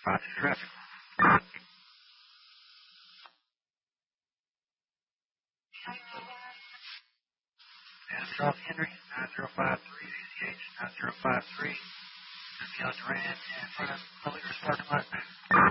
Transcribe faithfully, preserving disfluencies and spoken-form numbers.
Roger, traffic. And South Henry, nine zero five three, A C H nine zero five three. Just beyond Durant, in front of Milligan's parking lot.